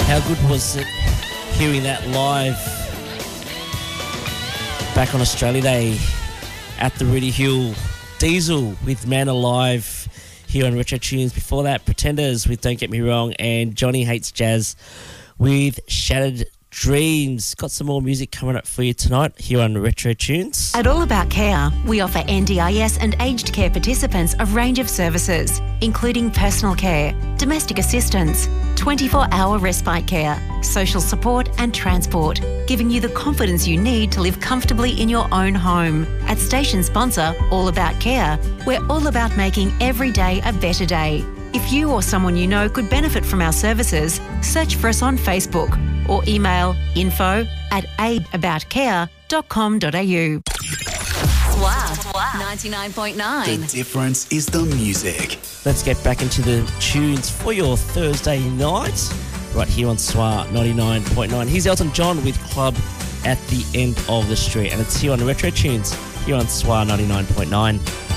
How good was it hearing that live back on Australia Day at the Rudy Hill? Diesel with Man Alive here on Retro Tunes. Before that, Pretenders with Don't Get Me Wrong, and Johnny Hates Jazz with Shattered Dreams. Got some more music coming up for you tonight here on Retro Tunes. At All About Care, we offer NDIS and aged care participants a range of services, including personal care, domestic assistance, 24-hour respite care, social support and transport, giving you the confidence you need to live comfortably in your own home. At station sponsor All About Care, we're all about making every day a better day. If you or someone you know could benefit from our services, search for us on Facebook or email info@aidaboutcare.com.au. Swap 99.9. The difference is the music. Let's get back into the tunes for your Thursday night right here on SWA 99.9. Here's Elton John with Club at the End of the Street, and it's here on Retro Tunes here on SWA 99.9.